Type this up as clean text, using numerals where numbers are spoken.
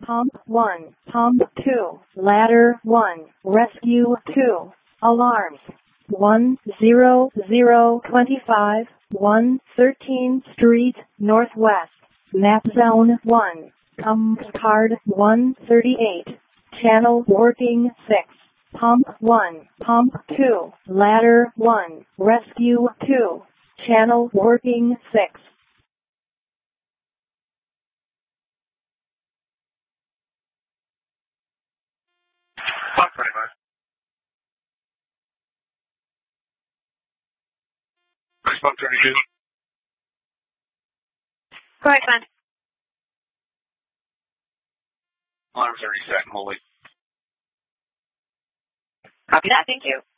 Pump 1, Pump 2, Ladder 1, Rescue 2, Alarms 10025, 113th Street, Northwest, Map Zone 1, Pump Card 138, Channel Working 6, Pump 1, Pump 2, Ladder 1, Rescue 2, Channel Working 6. Pump 25. Pump 32. Go ahead, man. Alarm 30 set, holy. Copy that, thank you.